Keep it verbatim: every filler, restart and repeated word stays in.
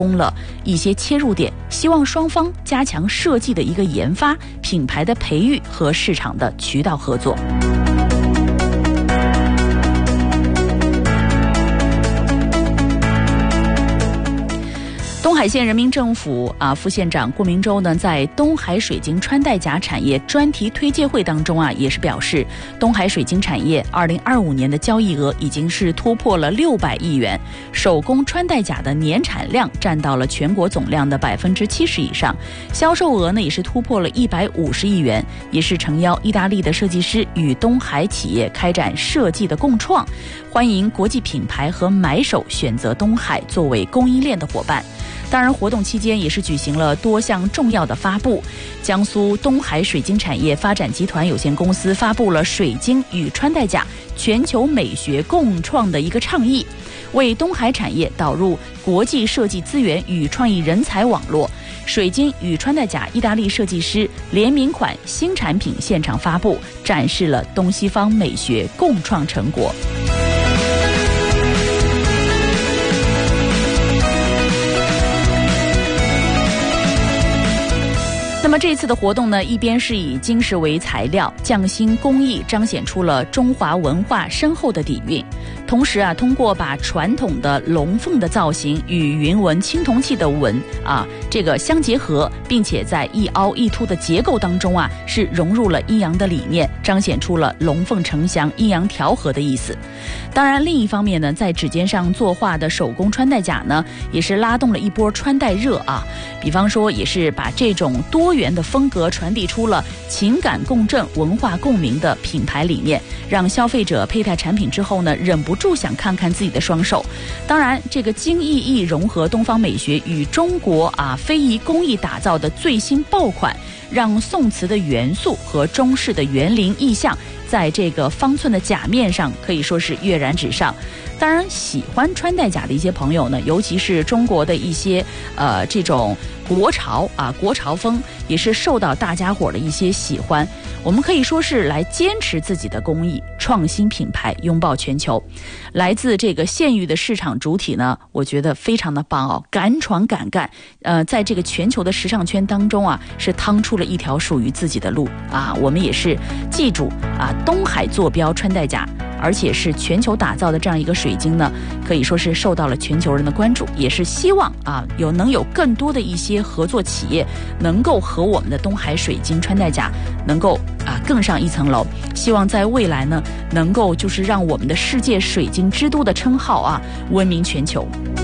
供了一些切入点，希望双方加强设计的一个研发、品牌的培育和市场的渠道合作。东海县人民政府啊副县长郭明洲呢，在东海水晶穿戴甲产业专题推介会当中啊，也是表示，东海水晶产业二零二五年的交易额已经是突破了六百亿元，手工穿戴甲的年产量占到了全国总量的百分之七十以上，销售额呢也是突破了一百五十亿元，也是诚邀意大利的设计师与东海企业开展设计的共创，欢迎国际品牌和买手选择东海作为供应链的伙伴。当然，活动期间也是举行了多项重要的发布。江苏东海水晶产业发展集团有限公司发布了水晶与穿戴甲全球美学共创的一个倡议，为东海产业导入国际设计资源与创意人才网络。水晶与穿戴甲意大利设计师联名款新产品现场发布，展示了东西方美学共创成果。那么这次的活动呢，一边是以金石为材料，匠心工艺彰显出了中华文化深厚的底蕴。同时啊，通过把传统的龙凤的造型与云纹青铜器的纹啊这个相结合，并且在一凹一凸的结构当中啊，是融入了阴阳的理念，彰显出了龙凤呈祥、阴阳调和的意思。当然，另一方面呢，在指尖上作画的手工穿戴甲呢，也是拉动了一波穿戴热啊。比方说，也是把这种多元的风格传递出了情感共振、文化共鸣的品牌理念，让消费者佩戴产品之后呢，忍不住想看看自己的双手。当然，这个精益益融合东方美学与中国啊非遗工艺打造的最新爆款，让宋瓷的元素和中式的园林意象在这个方寸的甲面上可以说是跃然纸上。当然，喜欢穿戴甲的一些朋友呢，尤其是中国的一些呃这种国潮啊国潮风，也是受到大家伙的一些喜欢。我们可以说是来坚持自己的工艺，创新品牌，拥抱全球。来自这个县域的市场主体呢，我觉得非常的棒哦，敢闯敢干。呃，在这个全球的时尚圈当中啊，是趟出了一条属于自己的路啊。我们也是记住啊，东海坐标穿戴甲，而且是全球打造的这样一个水晶呢，可以说是受到了全球人的关注，也是希望啊有能有更多的一些合作企业能够和我们的东海水晶穿戴甲能够啊更上一层楼。希望在未来呢，能够就是让我们的世界水晶之都的称号啊闻名全球。